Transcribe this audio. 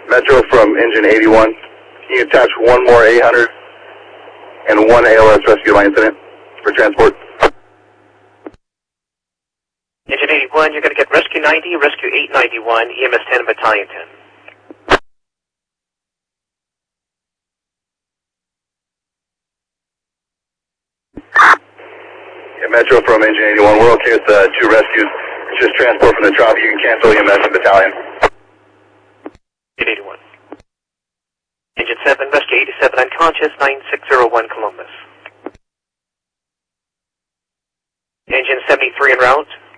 Metro from engine 81. Can you attach one more 800 and one ALS rescue by incident for transport? Engine 81, you're going to get rescue 90, rescue 891, EMS 10, battalion 10. Yeah, Metro from engine 81. We're okay with the 2 rescues. It's just transport from the Trop. You can cancel EMS and battalion. Engine 81. Engine 7, rescue 87, unconscious, 9601 Columbus. Engine 73 en route.